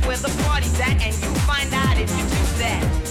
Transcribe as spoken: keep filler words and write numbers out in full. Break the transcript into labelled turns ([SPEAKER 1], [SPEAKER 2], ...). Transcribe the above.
[SPEAKER 1] where the party's at, and you find out if you do that.